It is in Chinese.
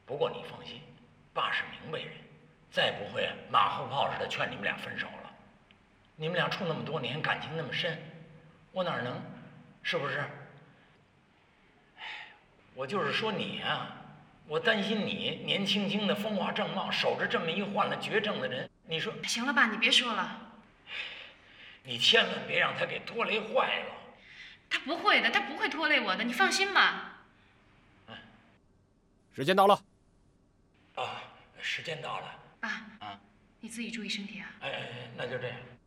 不过你放心，爸是明白人，再不会马后炮似的劝你们俩分手了。你们俩处那么多年，感情那么深，我哪能，是不是？我就是说你啊，我担心你年轻轻的风华正茂，守着这么一患了绝症的人，你说行了，爸，你别说了。 你千万别让他给拖累坏了。 他不会的，他不会拖累我的，你放心吧。 时间到了。 啊，时间到了。 爸，你自己注意身体啊。 哎，那就这样。